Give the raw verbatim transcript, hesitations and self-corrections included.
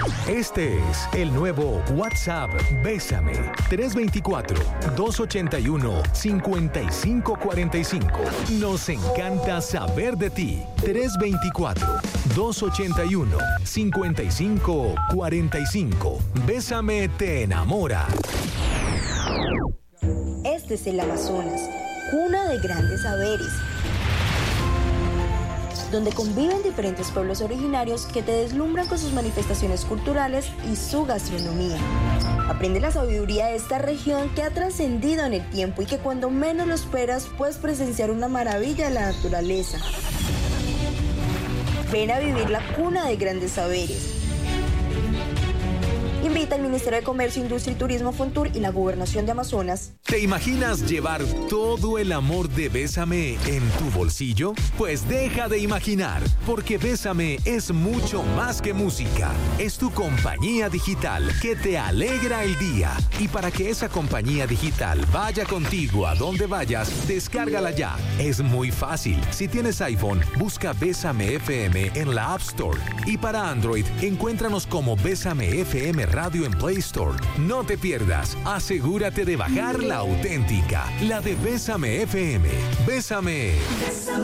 Este es el nuevo WhatsApp Bésame. tres dos cuatro, dos ocho uno, cinco cinco cuatro cinco. Nos encanta saber de ti. tres dos cuatro, dos ocho uno, cinco cinco cuatro cinco. Bésame te enamora. Este es el Amazonas, cuna de grandes saberes, donde conviven diferentes pueblos originarios que te deslumbran con sus manifestaciones culturales y su gastronomía. Aprende la sabiduría de esta región que ha trascendido en el tiempo y que cuando menos lo esperas puedes presenciar una maravilla de la naturaleza. Ven a vivir la cuna de grandes saberes. Invita al Ministerio de Comercio, Industria y Turismo, Fontur y la Gobernación de Amazonas. ¿Te imaginas llevar todo el amor de Bésame en tu bolsillo? Pues deja de imaginar, porque Bésame es mucho más que música. Es tu compañía digital que te alegra el día. Y para que esa compañía digital vaya contigo a donde vayas, descárgala ya. Es muy fácil. Si tienes iPhone, busca Bésame F M en la App Store. Y para Android, encuéntranos como Bésame F M Radio en Play Store. No te pierdas. Asegúrate de bajar la auténtica, la de Bésame F M. Bésame.